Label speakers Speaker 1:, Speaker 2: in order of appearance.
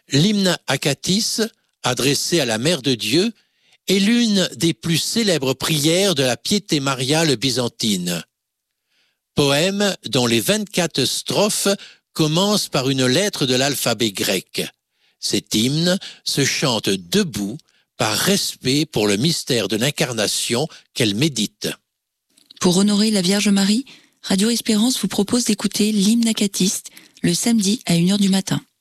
Speaker 1: L'hymne Acatis, adressé à la Mère de Dieu, est l'une des plus célèbres prières de la piété mariale byzantine. Poème dont les 24 strophes commencent par une lettre de l'alphabet grec. Cet hymne se chante debout par respect pour le mystère de l'incarnation qu'elle médite.
Speaker 2: Pour honorer la Vierge Marie, Radio Espérance vous propose d'écouter l'hymne Acatis le samedi à 1h du matin.